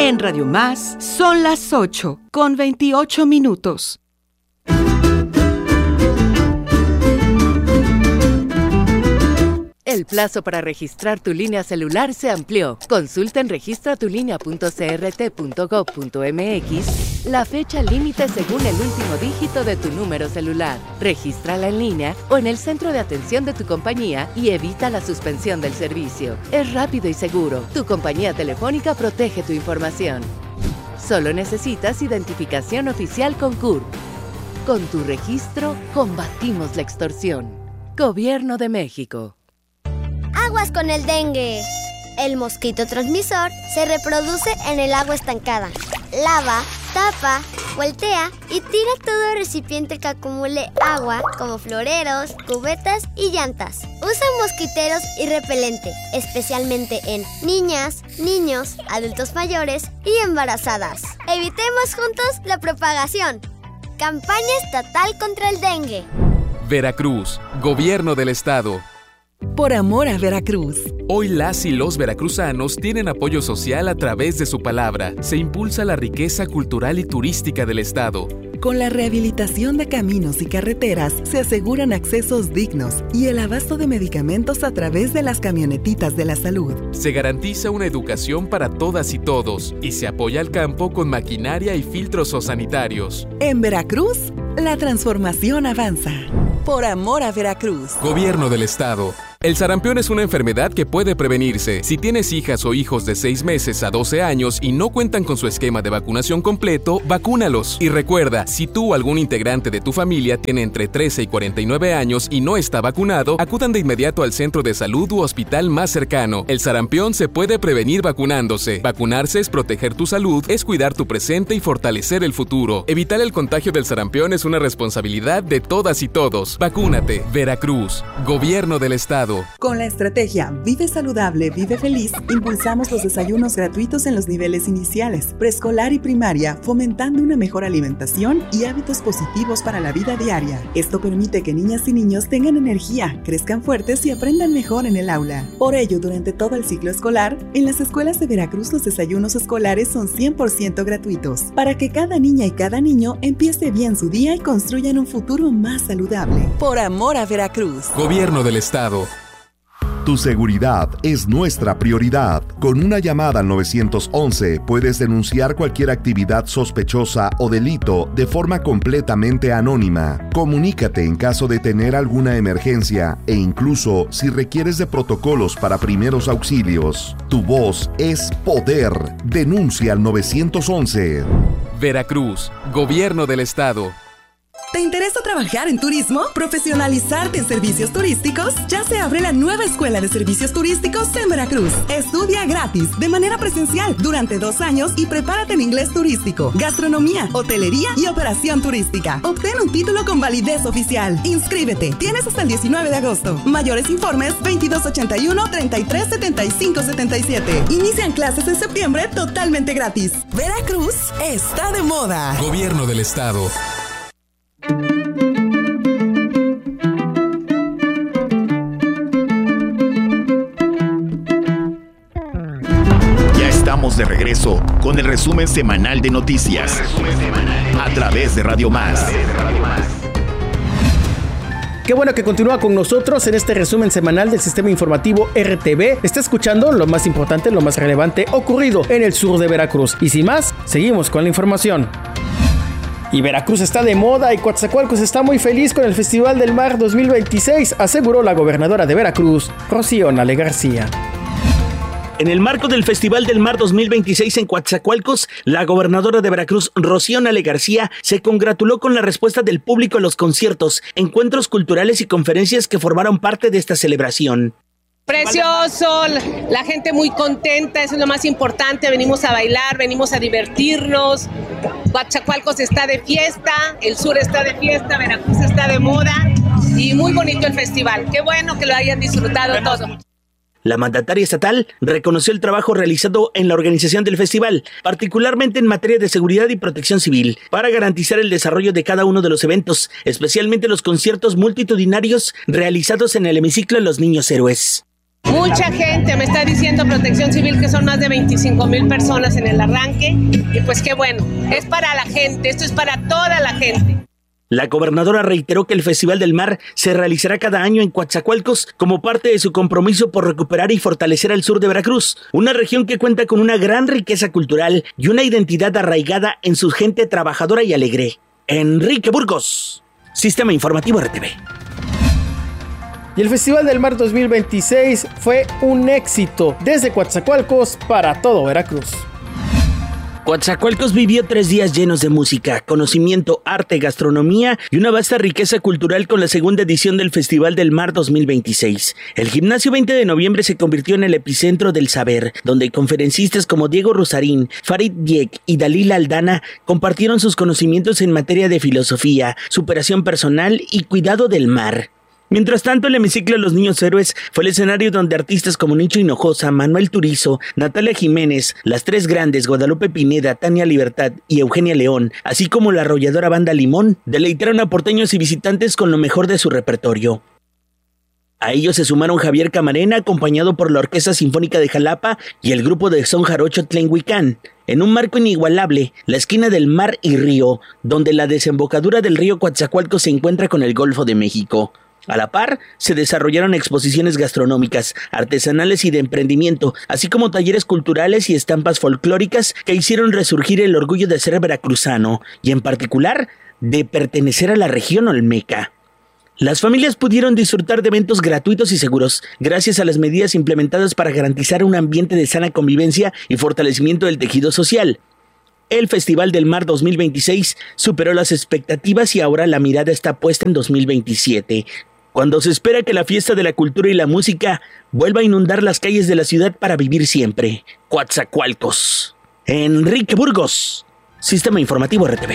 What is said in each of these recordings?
En Radio Más son las 8:28. El plazo para registrar tu línea celular se amplió. Consulta en registratulinea.crt.gov.mx la fecha límite según el último dígito de tu número celular. Regístrala en línea o en el centro de atención de tu compañía y evita la suspensión del servicio. Es rápido y seguro. Tu compañía telefónica protege tu información. Solo necesitas identificación oficial con CURP. Con tu registro, combatimos la extorsión. Gobierno de México. Aguas con el dengue. El mosquito transmisor se reproduce en el agua estancada. Lava, tapa, voltea y tira todo el recipiente que acumule agua, como floreros, cubetas y llantas. Usa mosquiteros y repelente, especialmente en niñas, niños, adultos mayores y embarazadas. Evitemos juntos la propagación. Campaña estatal contra el dengue. Veracruz, Gobierno del Estado. Por amor a Veracruz. Hoy las y los veracruzanos tienen apoyo social a través de su palabra. Se impulsa la riqueza cultural y turística del estado. Con la rehabilitación de caminos y carreteras se aseguran accesos dignos y el abasto de medicamentos a través de las camionetitas de la salud. Se garantiza una educación para todas y todos y se apoya al campo con maquinaria y filtros sanitarios. En Veracruz, la transformación avanza. Por amor a Veracruz. Gobierno del Estado. El sarampión es una enfermedad que puede prevenirse. Si tienes hijas o hijos de 6 meses a 12 años y no cuentan con su esquema de vacunación completo, vacúnalos. Y recuerda, si tú o algún integrante de tu familia tiene entre 13 y 49 años y no está vacunado, acudan de inmediato al centro de salud u hospital más cercano. El sarampión se puede prevenir vacunándose. Vacunarse es proteger tu salud, es cuidar tu presente y fortalecer el futuro. Evitar el contagio del sarampión es una responsabilidad de todas y todos. Vacúnate. Veracruz, Gobierno del Estado. Con la estrategia Vive Saludable, Vive Feliz, impulsamos los desayunos gratuitos en los niveles iniciales, preescolar y primaria, fomentando una mejor alimentación y hábitos positivos para la vida diaria. Esto permite que niñas y niños tengan energía, crezcan fuertes y aprendan mejor en el aula. Por ello, durante todo el ciclo escolar, en las escuelas de Veracruz los desayunos escolares son 100% gratuitos, para que cada niña y cada niño empiece bien su día y construyan un futuro más saludable. Por amor a Veracruz. Gobierno del Estado. Tu seguridad es nuestra prioridad. Con una llamada al 911 puedes denunciar cualquier actividad sospechosa o delito de forma completamente anónima. Comunícate en caso de tener alguna emergencia e incluso si requieres de protocolos para primeros auxilios. Tu voz es poder. Denuncia al 911. Veracruz, Gobierno del Estado. ¿Te interesa trabajar en turismo? ¿Profesionalizarte en servicios turísticos? Ya se abre la nueva Escuela de Servicios Turísticos en Veracruz. Estudia gratis, de manera presencial, durante 2 años y prepárate en inglés turístico, gastronomía, hotelería y operación turística. Obtén un título con validez oficial. Inscríbete. Tienes hasta el 19 de agosto. Mayores informes 2281-337577. Inician clases en septiembre totalmente gratis. Veracruz está de moda. Gobierno del Estado. Ya estamos de regreso con el resumen semanal de noticias a través de Radio Más. Qué bueno que continúa con nosotros en este resumen semanal del sistema informativo RTV. Está escuchando lo más importante, lo más relevante ocurrido en el sur de Veracruz. Y sin más, seguimos con la información. Y Veracruz está de moda y Coatzacoalcos está muy feliz con el Festival del Mar 2026, aseguró la gobernadora de Veracruz, Rocío Nale García. En el marco del Festival del Mar 2026 en Coatzacoalcos, la gobernadora de Veracruz, Rocío Nale García, se congratuló con la respuesta del público a los conciertos, encuentros culturales y conferencias que formaron parte de esta celebración. Precioso, la gente muy contenta, eso es lo más importante, venimos a bailar, venimos a divertirnos, Coatzacoalcos está de fiesta, el sur está de fiesta, Veracruz está de moda y muy bonito el festival, qué bueno que lo hayan disfrutado todo. La mandataria estatal reconoció el trabajo realizado en la organización del festival, particularmente en materia de seguridad y protección civil, para garantizar el desarrollo de cada uno de los eventos, especialmente los conciertos multitudinarios realizados en el hemiciclo Los Niños Héroes. Mucha gente me está diciendo Protección Civil que son más de 25,000 personas en el arranque y pues qué bueno, es para la gente, esto es para toda la gente. La gobernadora reiteró que el Festival del Mar se realizará cada año en Coatzacoalcos como parte de su compromiso por recuperar y fortalecer al sur de Veracruz, una región que cuenta con una gran riqueza cultural y una identidad arraigada en su gente trabajadora y alegre. Enrique Burgos, Sistema Informativo RTV. Y el Festival del Mar 2026 fue un éxito desde Coatzacoalcos para todo Veracruz. Coatzacoalcos vivió 3 días llenos de música, conocimiento, arte, gastronomía y una vasta riqueza cultural con la segunda edición del Festival del Mar 2026. El Gimnasio 20 de Noviembre se convirtió en el epicentro del saber, donde conferencistas como Diego Rusarín, Farid Diek y Dalila Aldana compartieron sus conocimientos en materia de filosofía, superación personal y cuidado del mar. Mientras tanto, el hemiciclo Los Niños Héroes fue el escenario donde artistas como Nicho Hinojosa, Manuel Turizo, Natalia Jiménez, Las Tres Grandes, Guadalupe Pineda, Tania Libertad y Eugenia León, así como la arrolladora banda Limón, deleitaron a porteños y visitantes con lo mejor de su repertorio. A ellos se sumaron Javier Camarena, acompañado por la Orquesta Sinfónica de Jalapa y el grupo de son jarocho Tlenhuicán, en un marco inigualable, la esquina del mar y río, donde la desembocadura del río Coatzacoalcos se encuentra con el Golfo de México. A la par, se desarrollaron exposiciones gastronómicas, artesanales y de emprendimiento, así como talleres culturales y estampas folclóricas que hicieron resurgir el orgullo de ser veracruzano y, en particular, de pertenecer a la región olmeca. Las familias pudieron disfrutar de eventos gratuitos y seguros, gracias a las medidas implementadas para garantizar un ambiente de sana convivencia y fortalecimiento del tejido social. El Festival del Mar 2026 superó las expectativas y ahora la mirada está puesta en 2027, cuando se espera que la fiesta de la cultura y la música vuelva a inundar las calles de la ciudad para vivir siempre. Coatzacoalcos. Enrique Burgos, Sistema Informativo RTV.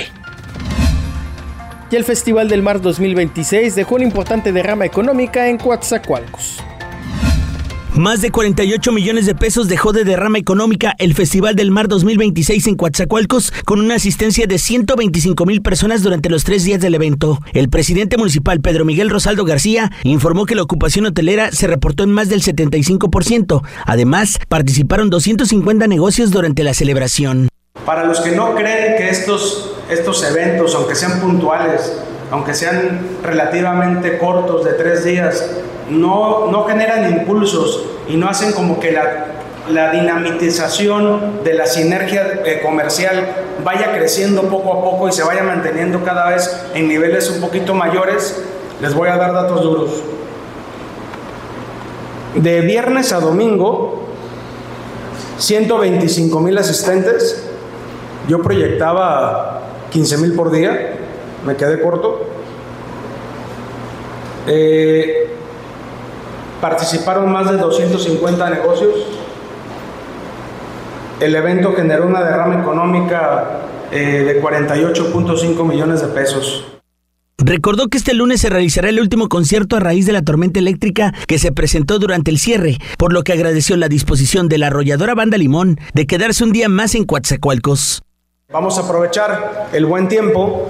Y el Festival del Mar 2026 dejó una importante derrama económica en Coatzacoalcos. Más de 48 millones de pesos dejó de derrama económica el Festival del Mar 2026 en Coatzacoalcos, con una asistencia de 125,000 personas durante los 3 días del evento. El presidente municipal, Pedro Miguel Rosaldo García, informó que la ocupación hotelera se reportó en más del 75%. Además, participaron 250 negocios durante la celebración. Para los que no creen que estos eventos, aunque sean puntuales, aunque sean relativamente cortos de 3 días, no generan impulsos y no hacen como que la dinamitización de la sinergia comercial vaya creciendo poco a poco y se vaya manteniendo cada vez en niveles un poquito mayores, les voy a dar datos duros. De viernes a domingo, 125,000 asistentes. Yo proyectaba 15,000 por día, me quedé corto. Participaron más de 250 negocios. El evento generó una derrama económica de 48.5 millones de pesos. Recordó que este lunes se realizará el último concierto a raíz de la tormenta eléctrica que se presentó durante el cierre, por lo que agradeció la disposición de la arrolladora banda Limón de quedarse un día más en Coatzacoalcos. Vamos a aprovechar el buen tiempo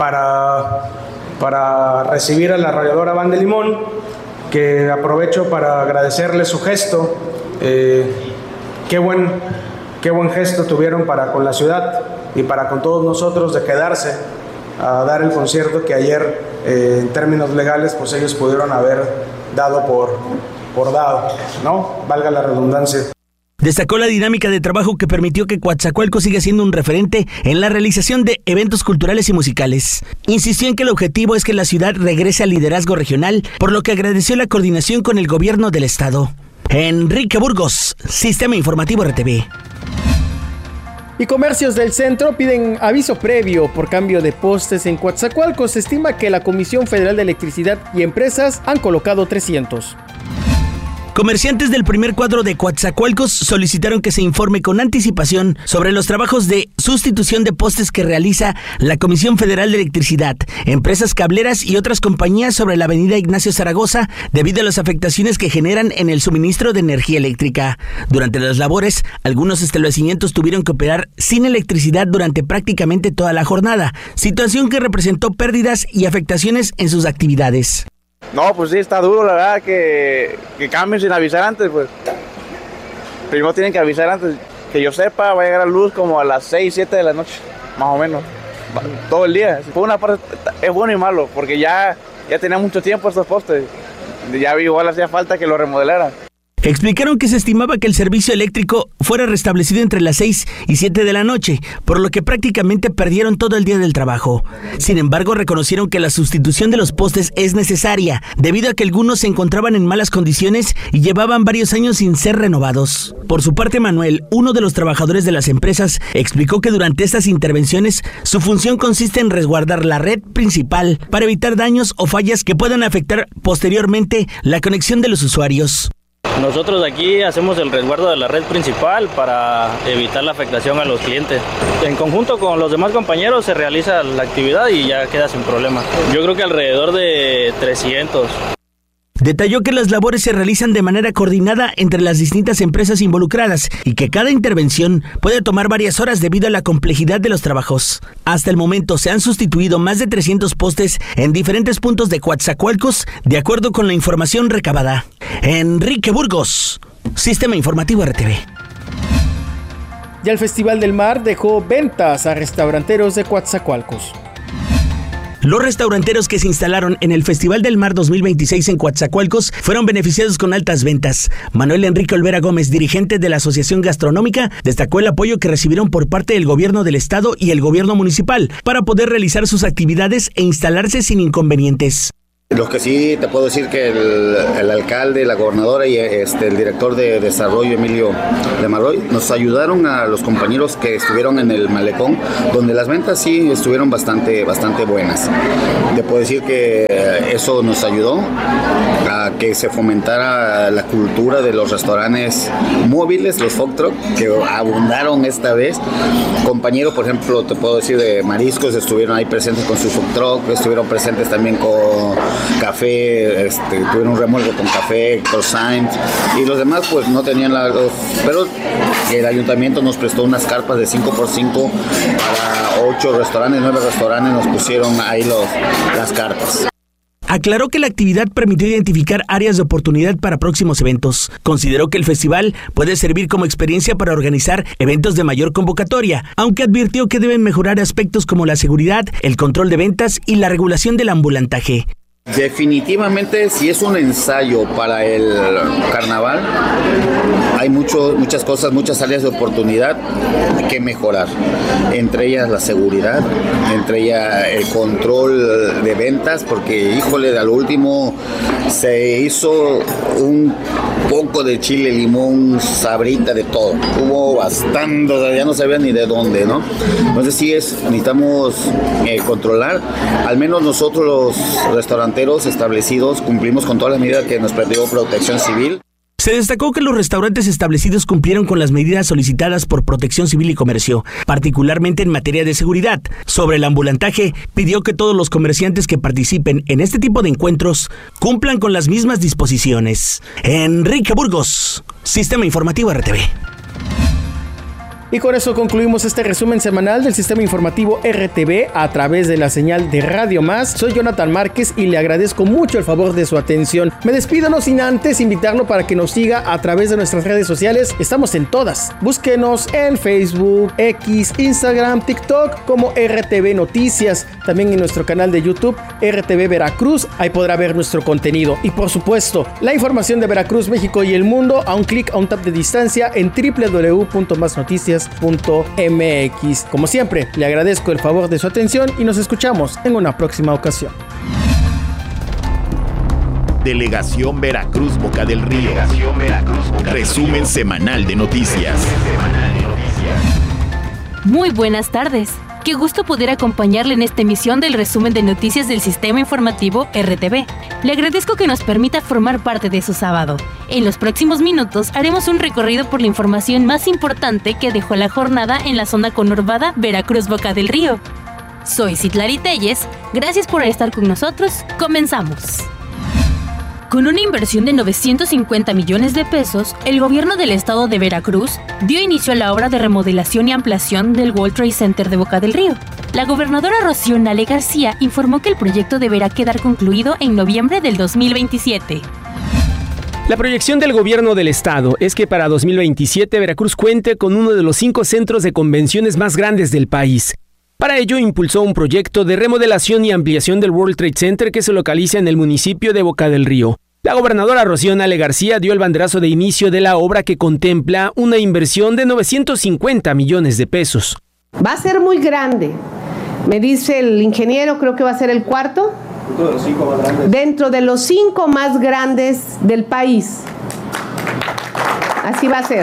para recibir a la arrolladora banda Limón, que aprovecho para agradecerle su gesto. Qué buen gesto tuvieron para con la ciudad y para con todos nosotros de quedarse a dar el concierto que ayer, en términos legales, pues ellos pudieron haber dado por dado, ¿no? Valga la redundancia. Destacó la dinámica de trabajo que permitió que Coatzacoalcos siga siendo un referente en la realización de eventos culturales y musicales. Insistió en que el objetivo es que la ciudad regrese al liderazgo regional, por lo que agradeció la coordinación con el gobierno del estado. Enrique Burgos, Sistema Informativo RTV. Y comercios del centro piden aviso previo por cambio de postes en Coatzacoalcos. Se estima que la Comisión Federal de Electricidad y empresas han colocado 300. Comerciantes del primer cuadro de Coatzacoalcos solicitaron que se informe con anticipación sobre los trabajos de sustitución de postes que realiza la Comisión Federal de Electricidad, empresas cableras y otras compañías sobre la avenida Ignacio Zaragoza debido a las afectaciones que generan en el suministro de energía eléctrica. Durante las labores, algunos establecimientos tuvieron que operar sin electricidad durante prácticamente toda la jornada, situación que representó pérdidas y afectaciones en sus actividades. No, pues sí, está duro, la verdad, que cambien sin avisar antes, pues. Primero tienen que avisar antes. Que yo sepa, va a llegar a luz como a las 6, 7 de la noche, más o menos. Todo el día. Por una parte es bueno y malo, porque ya tenía mucho tiempo estos postes. Ya igual hacía falta que lo remodelaran. Explicaron que se estimaba que el servicio eléctrico fuera restablecido entre las 6 y 7 de la noche, por lo que prácticamente perdieron todo el día del trabajo. Sin embargo, reconocieron que la sustitución de los postes es necesaria, debido a que algunos se encontraban en malas condiciones y llevaban varios años sin ser renovados. Por su parte, Manuel, uno de los trabajadores de las empresas, explicó que durante estas intervenciones su función consiste en resguardar la red principal para evitar daños o fallas que puedan afectar posteriormente la conexión de los usuarios. Nosotros aquí hacemos el resguardo de la red principal para evitar la afectación a los clientes. En conjunto con los demás compañeros se realiza la actividad y ya queda sin problema. Yo creo que alrededor de 300. Detalló que las labores se realizan de manera coordinada entre las distintas empresas involucradas y que cada intervención puede tomar varias horas debido a la complejidad de los trabajos. Hasta el momento se han sustituido más de 300 postes en diferentes puntos de Coatzacoalcos, de acuerdo con la información recabada. Enrique Burgos, Sistema Informativo RTV. Ya el Festival del Mar dejó ventas a restauranteros de Coatzacoalcos. Los restauranteros que se instalaron en el Festival del Mar 2026 en Coatzacoalcos fueron beneficiados con altas ventas. Manuel Enrique Olvera Gómez, dirigente de la Asociación Gastronómica, destacó el apoyo que recibieron por parte del gobierno del estado y el gobierno municipal para poder realizar sus actividades e instalarse sin inconvenientes. Lo que sí te puedo decir que el alcalde, la gobernadora y el director de desarrollo, Emilio de Marroy, nos ayudaron a los compañeros que estuvieron en el malecón, donde las ventas sí estuvieron bastante buenas. Te puedo decir que eso nos ayudó a que se fomentara la cultura de los restaurantes móviles, los food truck, que abundaron esta vez. Compañeros, por ejemplo, te puedo decir de mariscos, estuvieron ahí presentes con su food truck, estuvieron presentes también con café, tuvieron un remolque con café, croissant, y los demás pues no tenían pero el ayuntamiento nos prestó unas carpas de 5x5 para 8 restaurantes, 9 restaurantes nos pusieron ahí las carpas. Aclaró que la actividad permitió identificar áreas de oportunidad para próximos eventos. Consideró que el festival puede servir como experiencia para organizar eventos de mayor convocatoria, aunque advirtió que deben mejorar aspectos como la seguridad, el control de ventas y la regulación del ambulantaje. Definitivamente, si es un ensayo para el carnaval, hay muchas cosas, muchas áreas de oportunidad que mejorar. Entre ellas la seguridad, entre ellas el control de ventas, porque híjole, al último se hizo un poco de chile, limón, sabrita, de todo. Hubo bastante, ya no sabía ni de dónde, ¿no? Entonces sí necesitamos controlar. Al menos nosotros los restauranteros establecidos cumplimos con todas las medidas que nos pidió Protección Civil. Se destacó que los restaurantes establecidos cumplieron con las medidas solicitadas por Protección Civil y Comercio, particularmente en materia de seguridad. Sobre el ambulantaje, pidió que todos los comerciantes que participen en este tipo de encuentros cumplan con las mismas disposiciones. Enrique Burgos, Sistema Informativo RTV. Y con eso concluimos este resumen semanal del Sistema Informativo RTV a través de la señal de Radio Más. Soy Jonathan Márquez y le agradezco mucho el favor de su atención. Me despido no sin antes invitarlo para que nos siga a través de nuestras redes sociales. Estamos en todas. Búsquenos en Facebook, X, Instagram, TikTok como RTV Noticias. También en nuestro canal de YouTube RTV Veracruz. Ahí podrá ver nuestro contenido. Y por supuesto, la información de Veracruz, México y el mundo a un clic, a un tap de distancia en www.masnoticias.mx. Como siempre, le agradezco el favor de su atención y nos escuchamos en una próxima ocasión. Delegación Veracruz Boca del Río. Resumen semanal de noticias. Muy buenas tardes. Qué gusto poder acompañarle en esta emisión del resumen de noticias del Sistema Informativo RTV. Le agradezco que nos permita formar parte de su sábado. En los próximos minutos haremos un recorrido por la información más importante que dejó la jornada en la zona conurbada Veracruz Boca del Río. Soy Citlali Telles. Gracias por estar con nosotros. Comenzamos. Con una inversión de 950 millones de pesos, el gobierno del estado de Veracruz dio inicio a la obra de remodelación y ampliación del World Trade Center de Boca del Río. La gobernadora Rocío Nale García informó que el proyecto deberá quedar concluido en noviembre del 2027. La proyección del gobierno del estado es que para 2027 Veracruz cuente con uno de los 5 centros de convenciones más grandes del país. Para ello impulsó un proyecto de remodelación y ampliación del World Trade Center que se localiza en el municipio de Boca del Río. La gobernadora Rocío Nale García dio el banderazo de inicio de la obra que contempla una inversión de 950 millones de pesos. Va a ser muy grande. Me dice el ingeniero, creo que va a ser el cuarto. Dentro de los 5 más grandes del país. Así va a ser.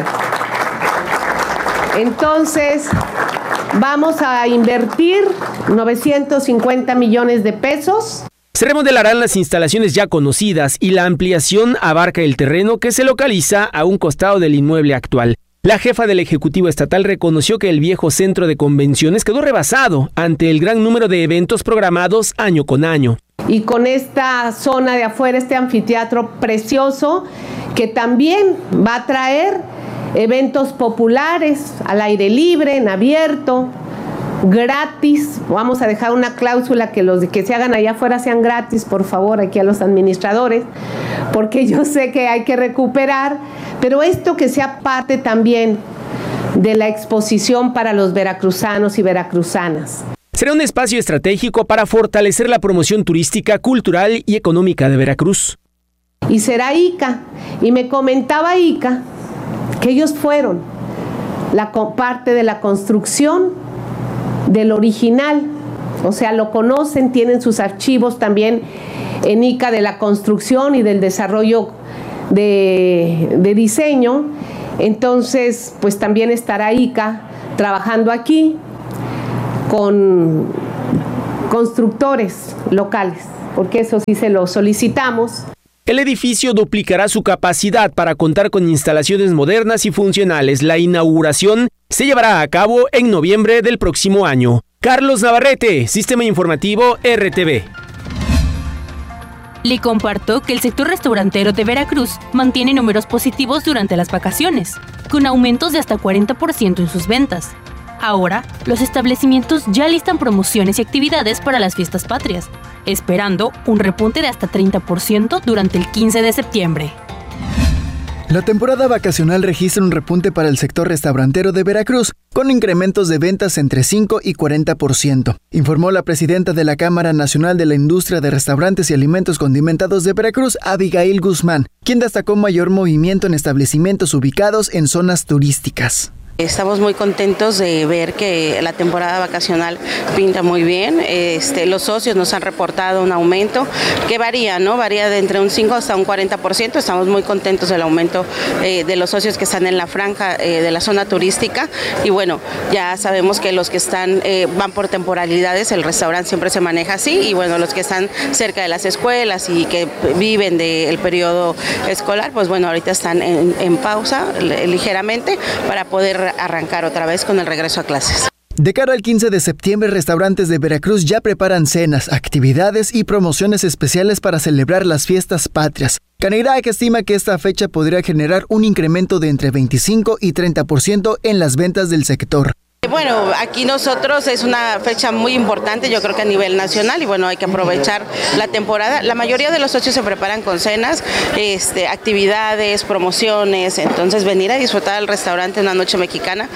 Entonces, vamos a invertir 950 millones de pesos. Se remodelarán las instalaciones ya conocidas y la ampliación abarca el terreno que se localiza a un costado del inmueble actual. La jefa del Ejecutivo Estatal reconoció que el viejo centro de convenciones quedó rebasado ante el gran número de eventos programados año con año. Y con esta zona de afuera, este anfiteatro precioso, que también va a traer eventos populares, al aire libre, en abierto, gratis. Vamos a dejar una cláusula que los que se hagan allá afuera sean gratis, por favor, aquí a los administradores, porque yo sé que hay que recuperar, pero esto que sea parte también de la exposición para los veracruzanos y veracruzanas. Será un espacio estratégico para fortalecer la promoción turística, cultural y económica de Veracruz. Y será ICA. Y me comentaba ICA que ellos fueron la parte de la construcción del original. O sea, lo conocen, tienen sus archivos también en ICA de la construcción y del desarrollo de diseño. Entonces, pues también estará ICA trabajando aquí con constructores locales, porque eso sí se lo solicitamos. El edificio duplicará su capacidad para contar con instalaciones modernas y funcionales. La inauguración se llevará a cabo en noviembre del próximo año. Carlos Navarrete, Sistema Informativo RTV. Le comparto que el sector restaurantero de Veracruz mantiene números positivos durante las vacaciones, con aumentos de hasta 40% en sus ventas. Ahora, los establecimientos ya listan promociones y actividades para las fiestas patrias, esperando un repunte de hasta 30% durante el 15 de septiembre. La temporada vacacional registra un repunte para el sector restaurantero de Veracruz, con incrementos de ventas entre 5 y 40%, informó la presidenta de la Cámara Nacional de la Industria de Restaurantes y Alimentos Condimentados de Veracruz, Abigail Guzmán, quien destacó mayor movimiento en establecimientos ubicados en zonas turísticas. Estamos muy contentos de ver que la temporada vacacional pinta muy bien. Los socios nos han reportado un aumento que varía, ¿no? Varía de entre un 5 hasta un 40%. Estamos muy contentos del aumento de los socios que están en la franja de la zona turística. Y bueno, ya sabemos que los que están van por temporalidades, el restaurante siempre se maneja así. Y bueno, los que están cerca de las escuelas y que viven del periodo escolar, pues bueno, ahorita están en pausa ligeramente para poder arrancar otra vez con el regreso a clases. De cara al 15 de septiembre, restaurantes de Veracruz ya preparan cenas, actividades y promociones especiales para celebrar las fiestas patrias. Canirac estima que esta fecha podría generar un incremento de entre 25 y 30% en las ventas del sector. Bueno, aquí nosotros es una fecha muy importante, yo creo que a nivel nacional, y bueno, hay que aprovechar la temporada. La mayoría de los socios se preparan con cenas, actividades, promociones, entonces venir a disfrutar al restaurante una noche mexicana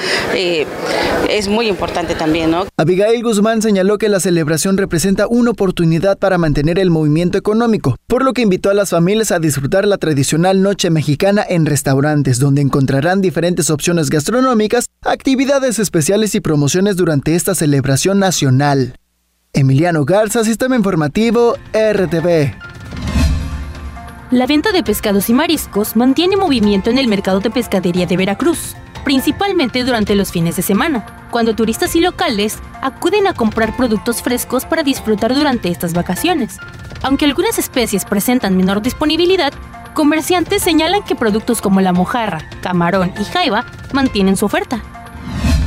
es muy importante también, ¿no? Abigail Guzmán señaló que la celebración representa una oportunidad para mantener el movimiento económico, por lo que invitó a las familias a disfrutar la tradicional noche mexicana en restaurantes, donde encontrarán diferentes opciones gastronómicas, actividades especiales y promociones durante esta celebración nacional. Emiliano Garza, Sistema Informativo RTV. La venta de pescados y mariscos mantiene movimiento en el mercado de pescadería de Veracruz, principalmente durante los fines de semana, cuando turistas y locales acuden a comprar productos frescos para disfrutar durante estas vacaciones. Aunque algunas especies presentan menor disponibilidad, comerciantes señalan que productos como la mojarra, camarón y jaiba mantienen su oferta.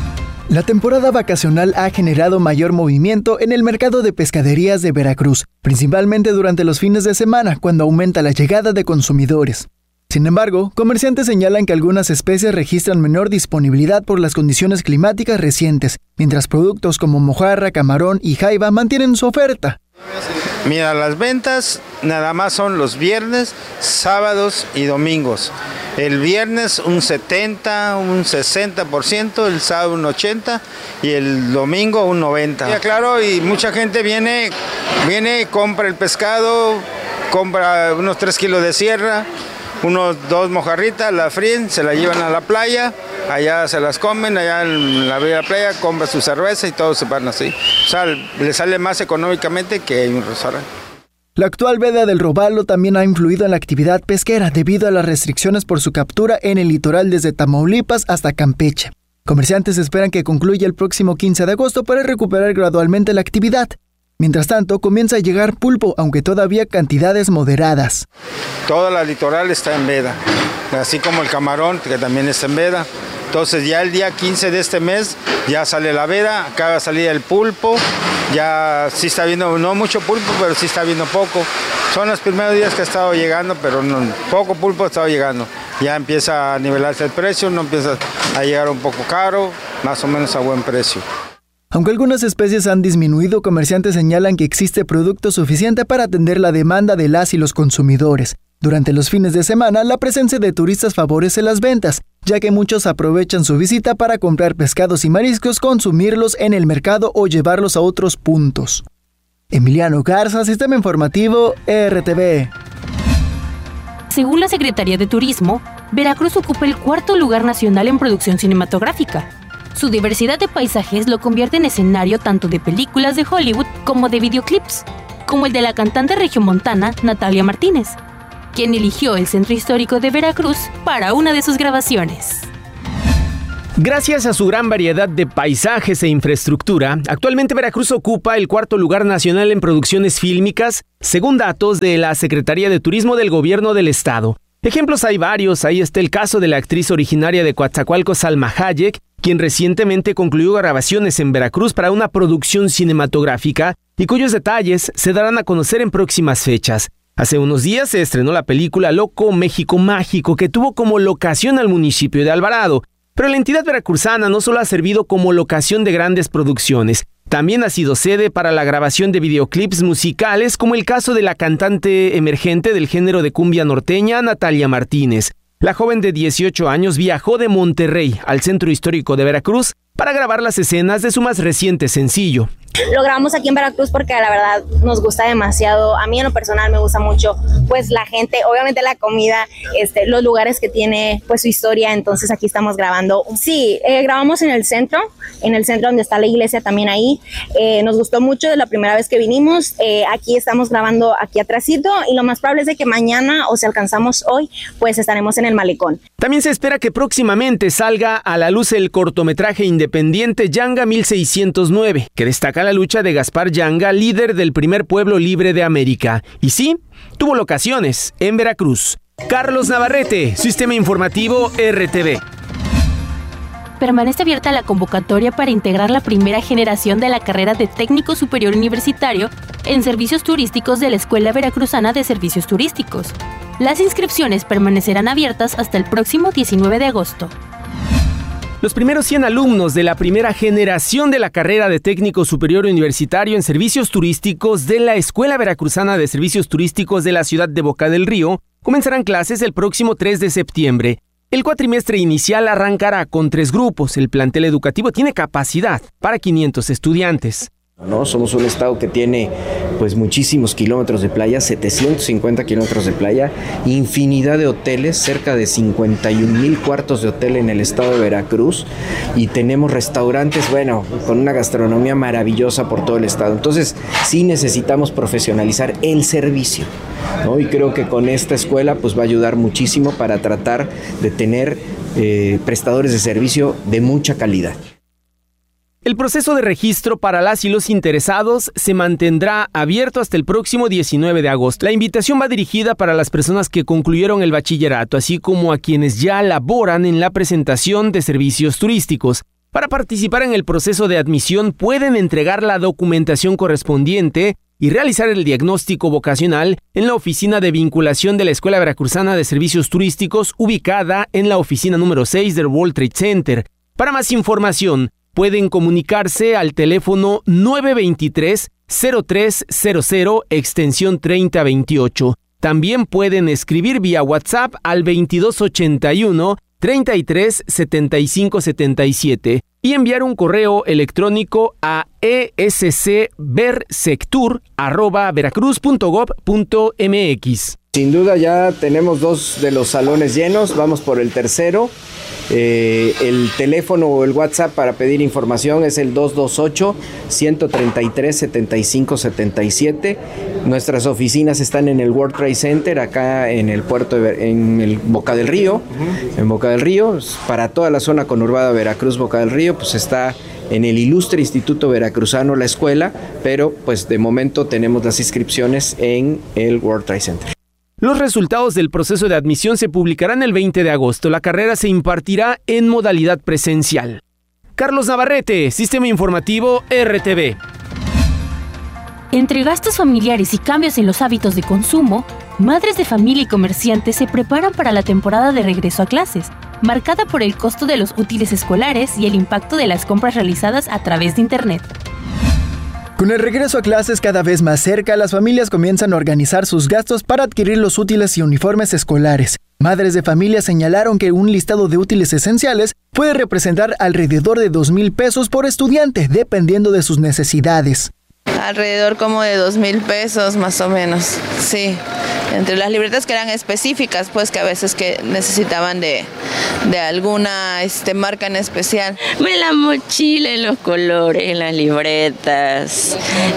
La temporada vacacional ha generado mayor movimiento en el mercado de pescaderías de Veracruz, principalmente durante los fines de semana, cuando aumenta la llegada de consumidores. Sin embargo, comerciantes señalan que algunas especies registran menor disponibilidad por las condiciones climáticas recientes, mientras productos como mojarra, camarón y jaiba mantienen su oferta. Mira, las ventas nada más son los viernes, sábados y domingos. El viernes un 70, un 60%, el sábado un 80% y el domingo un 90%. Ya, claro, y mucha gente viene, compra el pescado, compra unos 3 kilos de sierra, unos 2 mojarritas, la fríen, se la llevan a la playa, allá se las comen, allá en la bella playa, compra su cerveza y todos se van así. O sea, le sale más económicamente que un restaurante. La actual veda del robalo también ha influido en la actividad pesquera debido a las restricciones por su captura en el litoral desde Tamaulipas hasta Campeche. Comerciantes esperan que concluya el próximo 15 de agosto para recuperar gradualmente la actividad. Mientras tanto, comienza a llegar pulpo, aunque todavía cantidades moderadas. Toda la litoral está en veda, así como el camarón, que también está en veda. Entonces ya el día 15 de este mes ya sale la veda, acaba de salir el pulpo, ya sí está viendo, no mucho pulpo, pero sí está viendo poco. Son los primeros días que ha estado llegando, pero no, poco pulpo ha estado llegando. Ya empieza a nivelarse el precio, no empieza a llegar un poco caro, más o menos a buen precio. Aunque algunas especies han disminuido, comerciantes señalan que existe producto suficiente para atender la demanda de las y los consumidores. Durante los fines de semana, la presencia de turistas favorece las ventas, ya que muchos aprovechan su visita para comprar pescados y mariscos, consumirlos en el mercado o llevarlos a otros puntos. Emiliano Garza, Sistema Informativo RTV. Según la Secretaría de Turismo, Veracruz ocupa el 4º lugar nacional en producción cinematográfica. Su diversidad de paisajes lo convierte en escenario tanto de películas de Hollywood como de videoclips, como el de la cantante regiomontana Natalia Martínez, quien eligió el Centro Histórico de Veracruz para una de sus grabaciones. Gracias a su gran variedad de paisajes e infraestructura, actualmente Veracruz ocupa el 4º lugar nacional en producciones fílmicas, según datos de la Secretaría de Turismo del Gobierno del Estado. Ejemplos hay varios, ahí está el caso de la actriz originaria de Coatzacoalcos, Salma Hayek, quien recientemente concluyó grabaciones en Veracruz para una producción cinematográfica y cuyos detalles se darán a conocer en próximas fechas. Hace unos días se estrenó la película Loco México Mágico, que tuvo como locación al municipio de Alvarado. Pero la entidad veracruzana no solo ha servido como locación de grandes producciones, también ha sido sede para la grabación de videoclips musicales, como el caso de la cantante emergente del género de cumbia norteña, Natalia Martínez. La joven de 18 años viajó de Monterrey al Centro Histórico de Veracruz para grabar las escenas de su más reciente sencillo. Lo grabamos aquí en Veracruz porque la verdad nos gusta demasiado. A mí en lo personal me gusta mucho pues la gente, obviamente la comida, los lugares que tiene pues su historia. Entonces aquí estamos grabando. Sí, grabamos en el centro donde está la iglesia también ahí. Nos gustó mucho de la primera vez que vinimos. Aquí estamos grabando aquí atrásito y lo más probable es de que mañana o si alcanzamos hoy pues estaremos en el malecón. También se espera que próximamente salga a la luz el cortometraje independiente Yanga 1609, que destaca la lucha de Gaspar Yanga, líder del primer pueblo libre de América. Y sí, tuvo locaciones en Veracruz. Carlos Navarrete, Sistema Informativo RTV. Permanece abierta la convocatoria para integrar la primera generación de la carrera de técnico superior universitario en servicios turísticos de la Escuela Veracruzana de Servicios Turísticos. Las inscripciones permanecerán abiertas hasta el próximo 19 de agosto. Los primeros 100 alumnos de la primera generación de la carrera de técnico superior universitario en servicios turísticos de la Escuela Veracruzana de Servicios Turísticos de la ciudad de Boca del Río comenzarán clases el próximo 3 de septiembre. El cuatrimestre inicial arrancará con 3 grupos. El plantel educativo tiene capacidad para 500 estudiantes. ¿No? Somos un estado que tiene pues muchísimos kilómetros de playa, 750 kilómetros de playa, infinidad de hoteles, cerca de 51,000 cuartos de hotel en el estado de Veracruz y tenemos restaurantes, bueno, con una gastronomía maravillosa por todo el estado. Entonces sí necesitamos profesionalizar el servicio, ¿no? Y creo que con esta escuela pues va a ayudar muchísimo para tratar de tener prestadores de servicio de mucha calidad. El proceso de registro para las y los interesados se mantendrá abierto hasta el próximo 19 de agosto. La invitación va dirigida para las personas que concluyeron el bachillerato, así como a quienes ya laboran en la presentación de servicios turísticos. Para participar en el proceso de admisión pueden entregar la documentación correspondiente y realizar el diagnóstico vocacional en la oficina de vinculación de la Escuela Veracruzana de Servicios Turísticos, ubicada en la oficina número 6 del World Trade Center. Para más información, pueden comunicarse al teléfono 923-0300 extensión 3028. También pueden escribir vía WhatsApp al 2281 33 75 77 y enviar un correo electrónico a escversectur@veracruz.gov.mx. Sin duda ya tenemos 2 de los salones llenos, vamos por el tercero. El teléfono o el WhatsApp para pedir información es el 228-133-7577. Nuestras oficinas están en el World Trade Center, acá en el puerto, en el Boca del Río. En Boca del Río, para toda la zona conurbada Veracruz, Boca del Río, pues está en el Ilustre Instituto Veracruzano la escuela, pero pues de momento tenemos las inscripciones en el World Trade Center. Los resultados del proceso de admisión se publicarán el 20 de agosto. La carrera se impartirá en modalidad presencial. Carlos Navarrete, Sistema Informativo RTV. Entre gastos familiares y cambios en los hábitos de consumo, madres de familia y comerciantes se preparan para la temporada de regreso a clases, marcada por el costo de los útiles escolares y el impacto de las compras realizadas a través de Internet. Con el regreso a clases cada vez más cerca, las familias comienzan a organizar sus gastos para adquirir los útiles y uniformes escolares. Madres de familia señalaron que un listado de útiles esenciales puede representar alrededor de 2,000 pesos por estudiante, dependiendo de sus necesidades. Alrededor como de 2,000 pesos más o menos, sí. Entre las libretas que eran específicas, pues que a veces que necesitaban de alguna marca en especial. En la mochila, en los colores, en las libretas,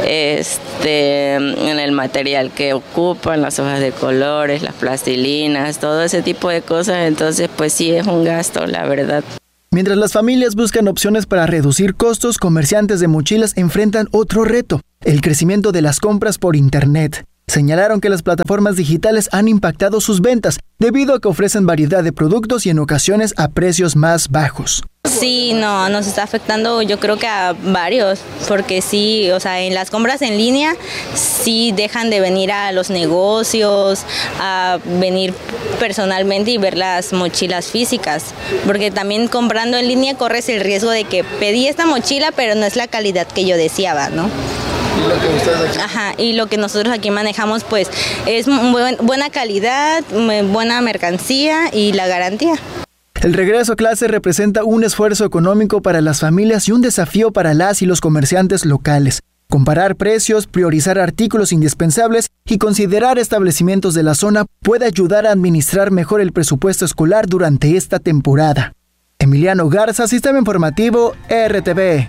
en el material que ocupan, las hojas de colores, las plastilinas, todo ese tipo de cosas. Entonces, pues sí, es un gasto, la verdad. Mientras las familias buscan opciones para reducir costos, comerciantes de mochilas enfrentan otro reto: el crecimiento de las compras por Internet. Señalaron que las plataformas digitales han impactado sus ventas debido a que ofrecen variedad de productos y en ocasiones a precios más bajos. Sí, no, nos está afectando yo creo que a varios, porque sí, o sea, en las compras en línea sí dejan de venir a los negocios, a venir personalmente y ver las mochilas físicas, porque también comprando en línea corres el riesgo de que pedí esta mochila pero no es la calidad que yo deseaba, ¿no? ¿Y lo que ustedes aquí? Ajá, y lo que nosotros aquí manejamos pues es buena calidad, buena mercancía y la garantía. El regreso a clase representa un esfuerzo económico para las familias y un desafío para las y los comerciantes locales. Comparar precios, priorizar artículos indispensables y considerar establecimientos de la zona puede ayudar a administrar mejor el presupuesto escolar durante esta temporada. Emiliano Garza, Sistema Informativo RTV.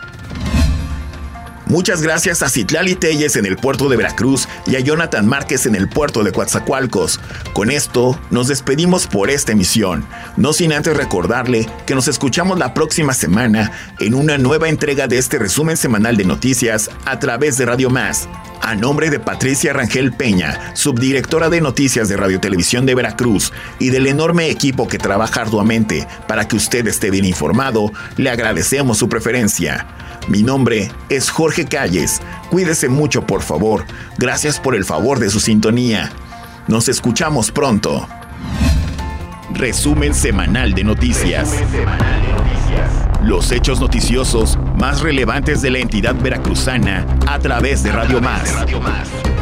Muchas gracias a Citlali Telles en el puerto de Veracruz y a Jonathan Márquez en el puerto de Coatzacoalcos. Con esto, nos despedimos por esta emisión, no sin antes recordarle que nos escuchamos la próxima semana en una nueva entrega de este resumen semanal de noticias a través de Radio Más. A nombre de Patricia Rangel Peña, subdirectora de Noticias de Radio Televisión de Veracruz, y del enorme equipo que trabaja arduamente para que usted esté bien informado, le agradecemos su preferencia. Mi nombre es Jorge Calles. Cuídese mucho, por favor. Gracias por el favor de su sintonía. Nos escuchamos pronto. Resumen semanal de noticias. Los hechos noticiosos más relevantes de la entidad veracruzana a través de Radio Más.